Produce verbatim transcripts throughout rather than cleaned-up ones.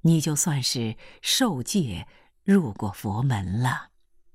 你就算是受戒入过佛门了。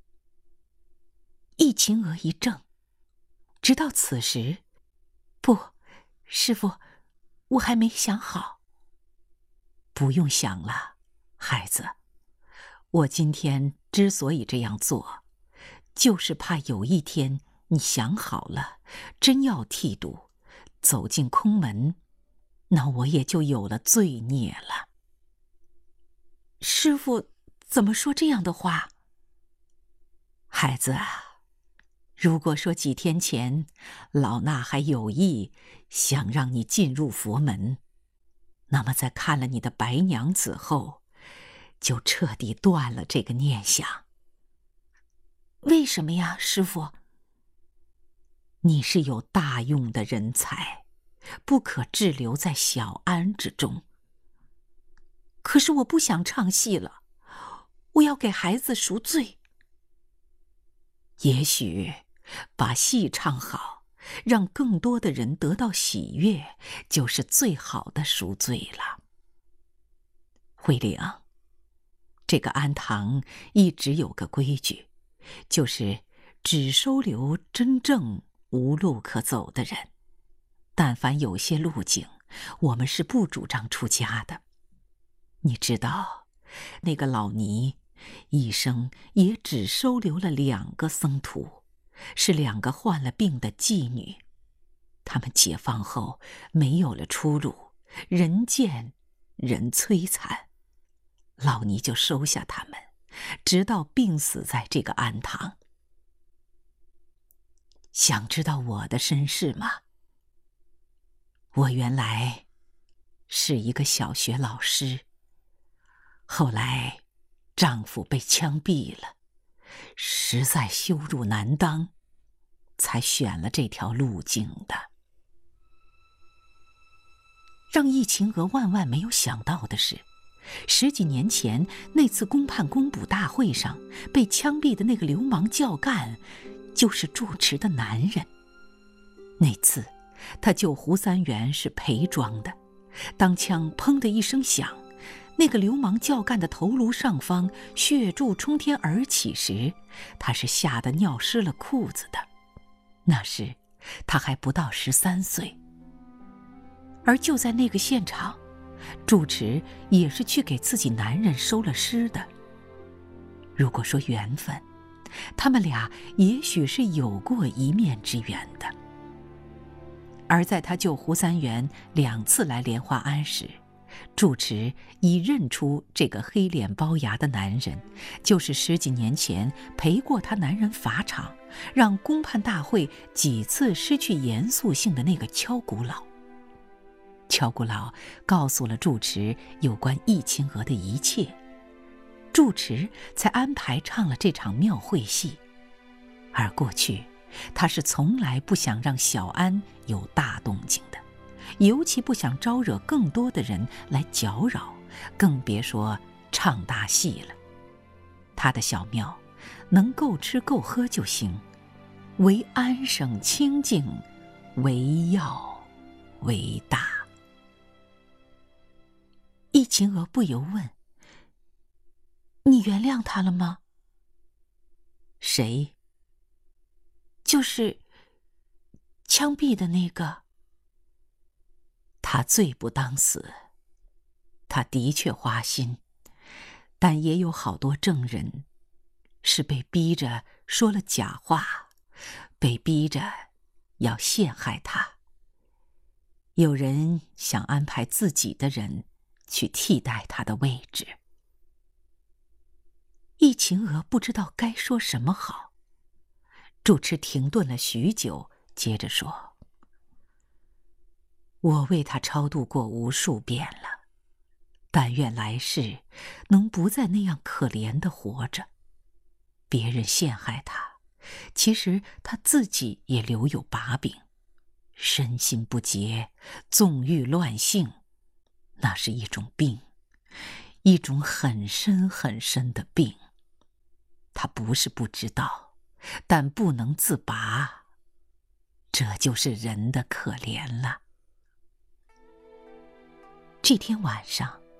易秦娥一怔，直到此时，不，师父，我还没想好。不用想了，孩子，我今天之所以这样做，就是怕有一天你想好了，真要剃度，走进空门，那我也就有了罪孽了。师父怎么说这样的话？孩子啊，如果说几天前老衲还有意想让你进入佛门，那么在看了你的白娘子后，就彻底断了这个念想。为什么呀，师父？你是有大用的人才，不可滞留在小庵之中。可是我不想唱戏了，我要给孩子赎罪。也许把戏唱好，让更多的人得到喜悦，就是最好的赎罪了。慧玲，这个庵堂一直有个规矩，就是只收留真正无路可走的人，但凡有些路径，我们是不主张出家的。你知道，那个老尼一生也只收留了两个僧徒，是两个患了病的妓女。他们解放后没有了出路，人见人摧残，老尼就收下他们，直到病死在这个庵堂。想知道我的身世吗？我原来是一个小学老师，后来丈夫被枪毙了，实在羞辱难当，才选了这条路径的。让易秦娥万万没有想到的是，十几年前那次公判公补大会上被枪毙的那个流氓教干，就是住持的男人。那次他救胡三元是陪装的，当枪砰的一声响，那个流氓教干的头颅上方血柱冲天而起时，他是吓得尿湿了裤子的。那时他还不到十三岁。而就在那个现场，住持也是去给自己男人收了尸的。如果说缘分，他们俩也许是有过一面之缘的。而在他救胡三元两次来莲花庵时，住持已认出这个黑脸包牙的男人，就是十几年前陪过他男人法场，让公判大会几次失去严肃性的那个敲鼓佬。敲鼓佬告诉了住持有关易秦娥的一切，住持才安排唱了这场庙会戏。而过去他是从来不想让小庵有大动静的，尤其不想招惹更多的人来搅扰，更别说唱大戏了。他的小庙能够吃够喝就行，唯安生清净，唯要为大。易秦娥不由问：你原谅他了吗？谁？就是枪毙的那个。他罪不当死，他的确花心，但也有好多证人是被逼着说了假话，被逼着要陷害他。有人想安排自己的人去替代他的位置。易秦娥不知道该说什么好。住持停顿了许久，接着说：我为他超度过无数遍了，但愿来世能不再那样可怜地活着。别人陷害他，其实他自己也留有把柄，身心不洁，纵欲乱性，那是一种病，一种很深很深的病。他不是不知道，但不能自拔，这就是人的可怜了。这天晚上，